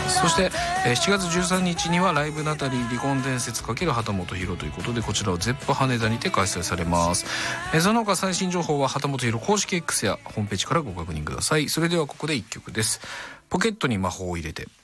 そして7月13日にはライブナタリー離婚伝説×旗本博ということで、こちらはゼップ羽田にて開催されます。その他最新情報は旗本博公式 X やホームページからご確認ください。それではここで1曲です。ポケットに魔法を入れて。